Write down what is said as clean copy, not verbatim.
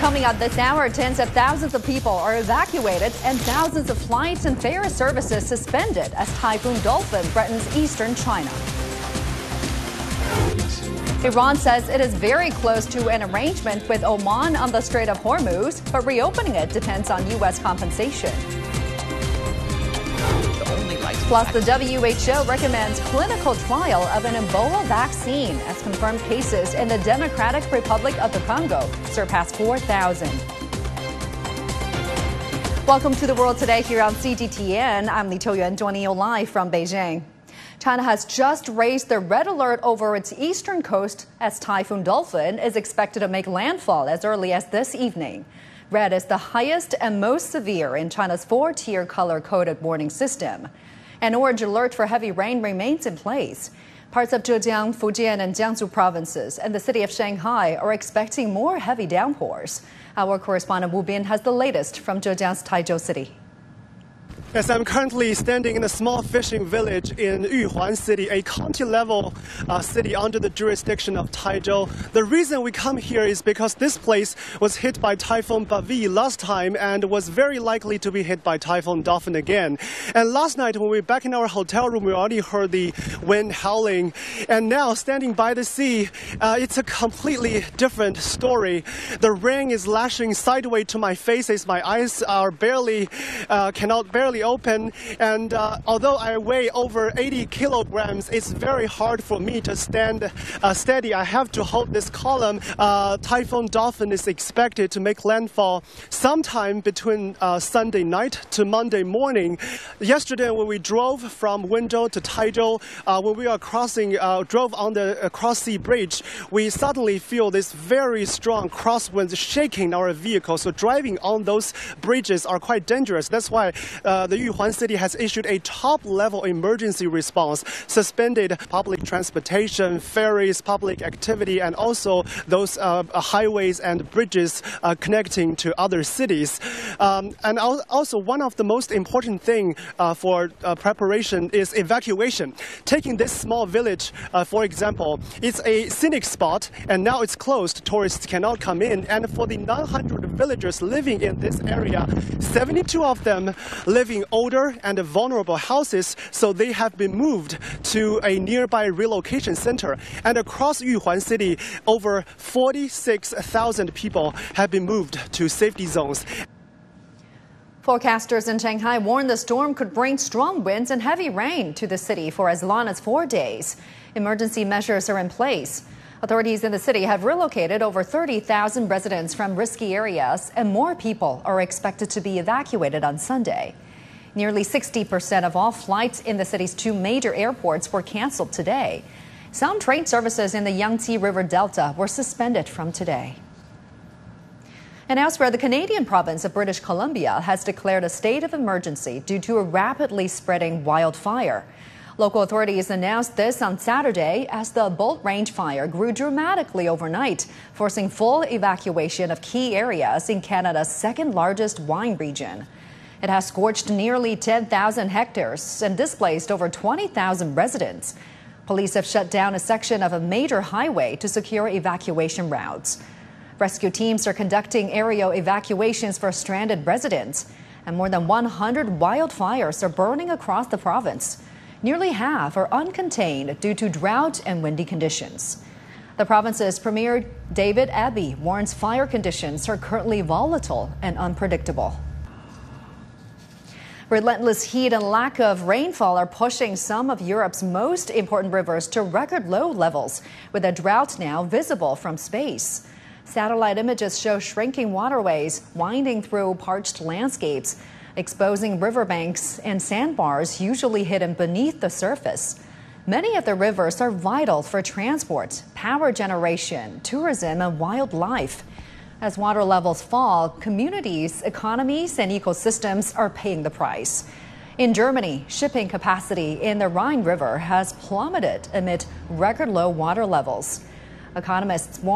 Coming up this hour, tens of thousands of people are evacuated and thousands of flights and ferry services suspended as Typhoon Dolphin threatens eastern China. Iran says it is very close to an arrangement with Oman on the Strait of Hormuz, but reopening it depends on U.S. compensation. Plus, the WHO recommends clinical trial of an Ebola vaccine as confirmed cases in the Democratic Republic of the Congo surpass 4,000. Welcome to The World Today here on CGTN. I'm Li Qiuyuan, joining you live from Beijing. China has just raised the red alert over its eastern coast as Typhoon Dolphin is expected to make landfall as early as this evening. Red is the highest and most severe in China's four-tier color-coded warning system. An orange alert for heavy rain remains in place. Parts of Zhejiang, Fujian, and Jiangsu provinces and the city of Shanghai are expecting more heavy downpours. Our correspondent Wu Bin has the latest from Zhejiang's Taizhou city. Yes, I'm currently standing in a small fishing village in Yuhuan City, a county-level city under the jurisdiction of Taizhou. The reason we come here is because this place was hit by Typhoon Bavi last time and was very likely to be hit by Typhoon Dolphin again. And last night when we were back in our hotel room, we already heard the wind howling. And now, standing by the sea, it's a completely different story. The rain is lashing sideways to my face as my eyes are barely open, and although I weigh over 80 kilograms, it's very hard for me to stand steady. I have to hold this column. Typhoon Dolphin is expected to make landfall sometime between Sunday night to Monday morning. Yesterday, when we drove from Wenzhou to Taizhou, when we are drove on the cross-sea bridge, we suddenly feel this very strong crosswinds shaking our vehicle. So driving on those bridges are quite dangerous. That's why the Yuhuan City has issued a top-level emergency response, suspended public transportation, ferries, public activity, and also those highways and bridges connecting to other cities. And also, one of the most important things for preparation is evacuation. Taking this small village, for example, it's a scenic spot, and now it's closed. Tourists cannot come in. And for the 900 villagers living in this area, 72 of them live in older and vulnerable houses, so they have been moved to a nearby relocation center. And across Yuhuan City, over 46,000 people have been moved to safety zones. Forecasters in Shanghai warn the storm could bring strong winds and heavy rain to the city for as long as 4 days. Emergency measures are in place. Authorities in the city have relocated over 30,000 residents from risky areas, and more people are expected to be evacuated on Sunday. Nearly 60% of all flights in the city's two major airports were canceled today. Some train services in the Yangtze River Delta were suspended from today. And elsewhere, the Canadian province of British Columbia has declared a state of emergency due to a rapidly spreading wildfire. Local authorities announced this on Saturday as the Bolt Range fire grew dramatically overnight, forcing full evacuation of key areas in Canada's second-largest wine region. It has scorched nearly 10,000 hectares and displaced over 20,000 residents. Police have shut down a section of a major highway to secure evacuation routes. Rescue teams are conducting aerial evacuations for stranded residents, and more than 100 wildfires are burning across the province. Nearly half are uncontained due to drought and windy conditions. The province's Premier David Abbey warns fire conditions are currently volatile and unpredictable. Relentless heat and lack of rainfall are pushing some of Europe's most important rivers to record low levels, with a drought now visible from space. Satellite images show shrinking waterways winding through parched landscapes, exposing riverbanks and sandbars usually hidden beneath the surface. Many of the rivers are vital for transport, power generation, tourism, and wildlife. As water levels fall, communities, economies, and ecosystems are paying the price. In Germany, shipping capacity in the Rhine River has plummeted amid record low water levels. Economists warn